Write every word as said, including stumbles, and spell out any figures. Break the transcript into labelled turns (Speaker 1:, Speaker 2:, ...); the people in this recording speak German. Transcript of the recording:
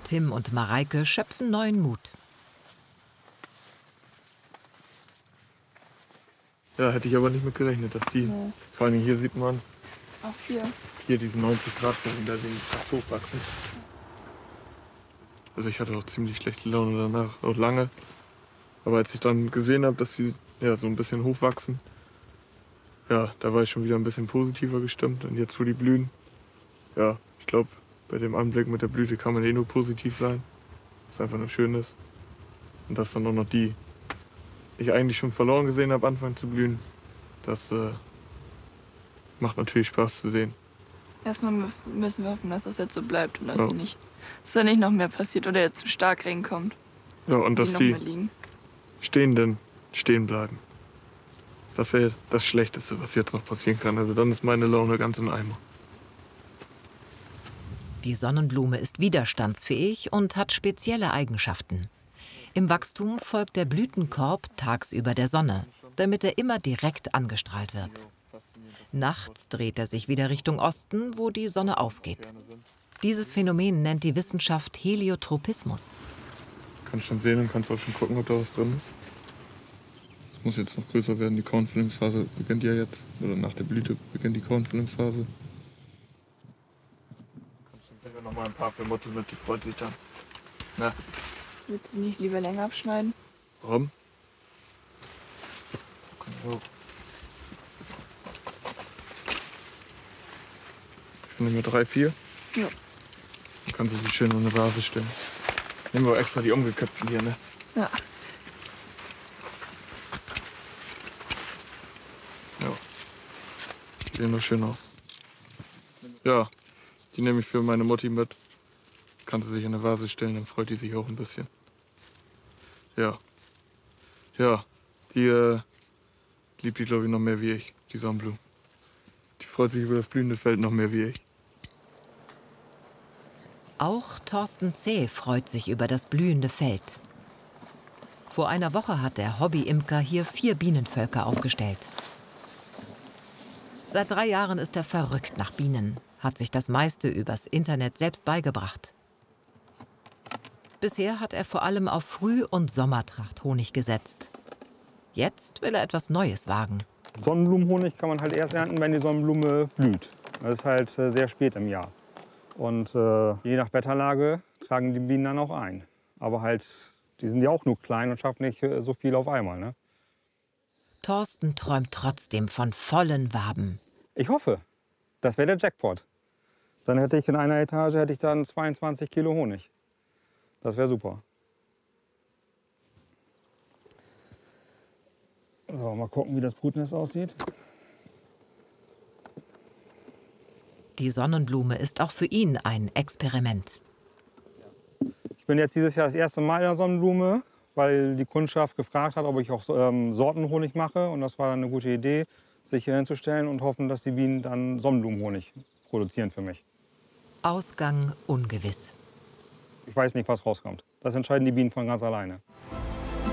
Speaker 1: Tim und Mareike schöpfen neuen Mut.
Speaker 2: Ja, hätte ich aber nicht mit gerechnet, dass die, nee. Vor allem hier sieht man,
Speaker 3: auch hier,
Speaker 2: hier diesen neunzig Grad Boden, da den fast hochwachsen. Also ich hatte auch ziemlich schlechte Laune danach, auch lange. Aber als ich dann gesehen habe, dass sie ja, so ein bisschen hochwachsen, ja, da war ich schon wieder ein bisschen positiver gestimmt. Und jetzt, wo die blühen, ja, ich glaube, bei dem Anblick mit der Blüte kann man eh nur positiv sein. Was einfach nur schön ist. Und dass dann auch noch die ich eigentlich schon verloren gesehen habe, anfangen zu blühen, das äh, macht natürlich Spaß zu sehen.
Speaker 3: Erstmal müssen wir hoffen, dass das jetzt so bleibt und dass, ja. nicht, dass da nicht noch mehr passiert oder jetzt ein Starkregen kommt.
Speaker 2: Ja, und dass die, die Stehenden stehen bleiben. Das wäre das Schlechteste, was jetzt noch passieren kann. Also dann ist meine Laune ganz im Eimer.
Speaker 1: Die Sonnenblume ist widerstandsfähig und hat spezielle Eigenschaften. Im Wachstum folgt der Blütenkorb tagsüber der Sonne, damit er immer direkt angestrahlt wird. Nachts dreht er sich wieder Richtung Osten, wo die Sonne aufgeht. Dieses Phänomen nennt die Wissenschaft Heliotropismus.
Speaker 2: Kannst schon sehen und kannst auch schon gucken, ob da was drin ist. Es muss jetzt noch größer werden. Die Kornfüllungsphase beginnt ja jetzt, oder nach der Blüte beginnt die Kornfüllungsphase. Kannst du noch mal ein paar für Mutti mit, die freut sich dann. Na.
Speaker 3: Willst du nicht lieber länger abschneiden?
Speaker 2: Warum? Ich nehme mir drei, vier.
Speaker 3: Ja.
Speaker 2: Dann kannst du sie schön in eine Vase stellen. Nehmen wir extra die umgeköpften hier, ne?
Speaker 3: Ja.
Speaker 2: Ja. Die sehen nur schön aus. Ja, die nehme ich für meine Mutti mit. Kann sie sich in eine Vase stellen, dann freut die sich auch ein bisschen. Ja. Ja, die äh, liebt die, glaube ich, noch mehr wie ich, die Sonnenblume. Die freut sich über das blühende Feld noch mehr wie ich.
Speaker 1: Auch Thorsten Zäh freut sich über das blühende Feld. Vor einer Woche hat der Hobby-Imker hier vier Bienenvölker aufgestellt. Seit drei Jahren ist er verrückt nach Bienen, hat sich das meiste übers Internet selbst beigebracht. Bisher hat er vor allem auf Früh- und Sommertracht-Honig gesetzt. Jetzt will er etwas Neues wagen.
Speaker 4: Sonnenblumenhonig kann man halt erst ernten, wenn die Sonnenblume blüht. Das ist halt äh, sehr spät im Jahr. Und äh, je nach Wetterlage tragen die Bienen dann auch ein. Aber halt, die sind ja auch nur klein und schaffen nicht äh, so viel auf einmal. Ne?
Speaker 1: Thorsten träumt trotzdem von vollen Waben.
Speaker 4: Ich hoffe, das wäre der Jackpot. Dann hätte ich in einer Etage hätte ich dann zweiundzwanzig Kilo Honig. Das wäre super. So, mal gucken, wie das Brutnest aussieht.
Speaker 1: Die Sonnenblume ist auch für ihn ein Experiment.
Speaker 4: Ich bin jetzt dieses Jahr das erste Mal in der Sonnenblume, weil die Kundschaft gefragt hat, ob ich auch ähm, Sortenhonig mache. Und das war dann eine gute Idee, sich hier hinzustellen und hoffen, dass die Bienen dann Sonnenblumenhonig produzieren für mich.
Speaker 1: Ausgang ungewiss.
Speaker 4: Ich weiß nicht, was rauskommt. Das entscheiden die Bienen von ganz alleine.